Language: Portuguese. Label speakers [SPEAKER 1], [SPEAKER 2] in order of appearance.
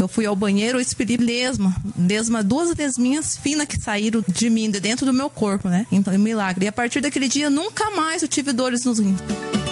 [SPEAKER 1] eu fui ao banheiro, eu expeli lesma, 2 lesminhas finas que saíram de mim, de dentro do meu corpo, né? Então, é um milagre. E a partir daquele dia, nunca mais eu tive dores nos rins.